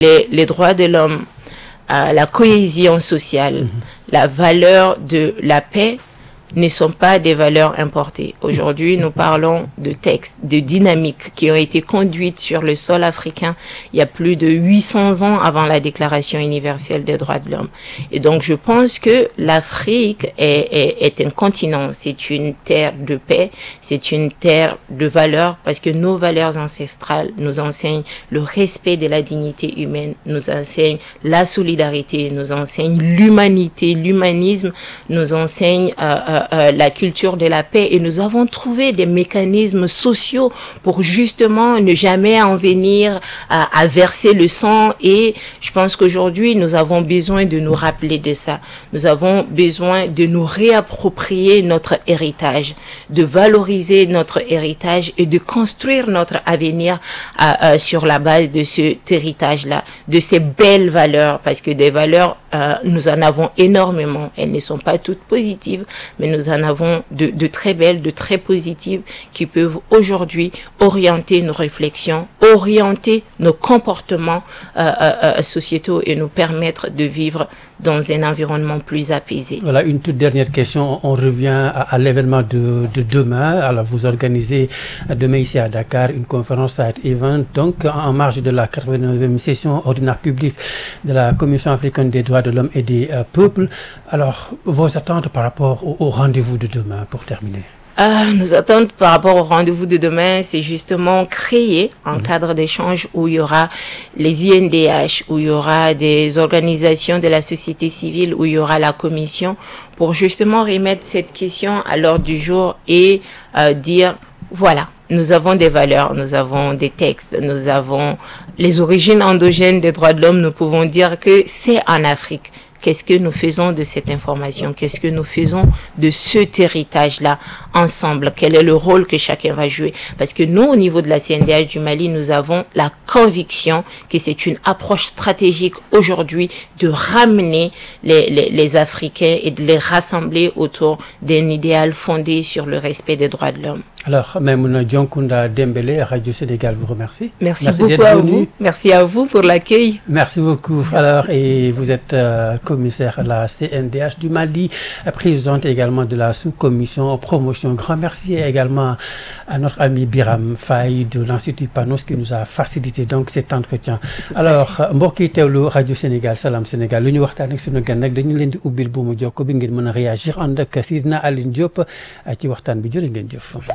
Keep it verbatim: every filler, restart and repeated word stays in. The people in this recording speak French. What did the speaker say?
les, les droits de l'homme, euh, la cohésion sociale, mmh. la valeur de la paix ne sont pas des valeurs importées. Aujourd'hui, nous parlons de textes, de dynamiques qui ont été conduites sur le sol africain il y a plus de huit cents ans avant la Déclaration universelle des droits de l'homme. Et donc, je pense que l'Afrique est, est, est un continent, c'est une terre de paix, c'est une terre de valeurs, parce que nos valeurs ancestrales nous enseignent le respect de la dignité humaine, nous enseignent la solidarité, nous enseignent l'humanité, l'humanisme, nous enseignent euh, euh, Euh, la culture de la paix, et nous avons trouvé des mécanismes sociaux pour justement ne jamais en venir à, à verser le sang. Et je pense qu'aujourd'hui nous avons besoin de nous rappeler de ça. Nous avons besoin de nous réapproprier notre héritage, de valoriser notre héritage et de construire notre avenir euh, euh, sur la base de cet héritage-là, de ces belles valeurs, parce que des valeurs euh, nous en avons énormément. Elles ne sont pas toutes positives, mais nous en avons de, de très belles, de très positives, qui peuvent aujourd'hui orienter nos réflexions, orienter nos comportements euh, euh, sociétaux et nous permettre de vivre dans un environnement plus apaisé. Voilà, une toute dernière question. On revient à, à l'événement de, de demain. Alors, vous organisez demain ici à Dakar une conférence side event, donc en marge de la quatre-vingt-neuvième session ordinaire publique de la Commission africaine des droits de l'homme et des euh, peuples. Alors, vos attentes par rapport au, au rendez-vous de demain, pour terminer? Euh, nos attentes par rapport au rendez-vous de demain, c'est justement créer un mmh. cadre d'échange où il y aura les I N D H, où il y aura des organisations de la société civile, où il y aura la commission, pour justement remettre cette question à l'ordre du jour et euh, dire, voilà, nous avons des valeurs, nous avons des textes, nous avons les origines endogènes des droits de l'homme, nous pouvons dire que c'est en Afrique. Qu'est-ce que nous faisons de cette information? Qu'est-ce que nous faisons de cet héritage-là ensemble? Quel est le rôle que chacun va jouer? Parce que nous, au niveau de la C N D H du Mali, nous avons la conviction que c'est une approche stratégique aujourd'hui de ramener les, les, les Africains et de les rassembler autour d'un idéal fondé sur le respect des droits de l'homme. Alors, Maimouna Dionkunda Dembélé, Radio Sénégal vous remercie. Merci, Merci beaucoup à vous. Merci à vous pour l'accueil. Merci beaucoup. Merci. Alors, et vous êtes euh, commissaire à la C N D H du Mali, présidente également de la sous-commission promotion. Grand merci également à notre ami Biram Faye de l'Institut Panos qui nous a facilité donc cet entretien. Tout Alors, mbokki teewlu Radio Sénégal, Salam Sénégal, lu ñu waxtaan ak sunu gan nag dañu leen di ubbil bu mu jokko bi ngeen mën a réagir ànd ak Sidina Aline Diop ci waxtaan bi jërë ngeen jëf.